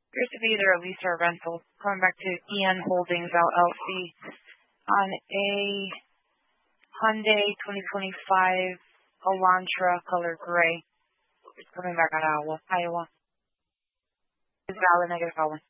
Appears to be either a lease or a rental. Coming back to EN Holdings LLC on a Hyundai 2025 Elantra color gray. It's coming back on Iowa. Is valid, negative valid.